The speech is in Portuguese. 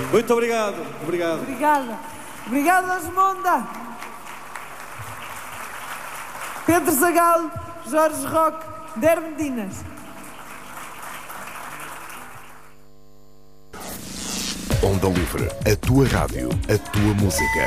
Muito obrigado. Obrigado. Obrigada. Obrigada, Osmonda. Pedro Zagalo, Jorge Roque, Der Medinas. Onda Livre, a tua rádio, a tua música.